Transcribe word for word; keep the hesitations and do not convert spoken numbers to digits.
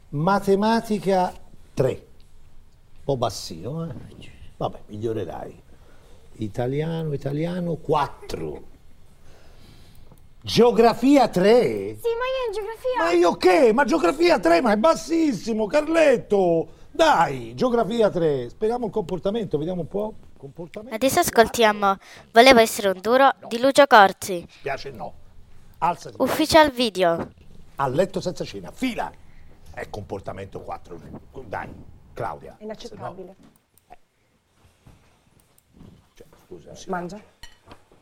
Matematica tre. Un po' bassino, eh? Vabbè, migliorerai. Italiano, italiano quattro. Geografia tre? Sì, ma io in geografia... Ma io che? Ma geografia tre, ma è bassissimo, Carletto! Dai, geografia tre. Spieghiamo il comportamento, vediamo un po'. Comportamento. Adesso ascoltiamo Volevo essere un duro di Lucio Corsi. Piace no. Alzati. Ufficial video. A letto senza cena. Fila. È comportamento quattro. Dai, Claudia. È inaccettabile. Se no- eh. Cioè, scusa. Mangia.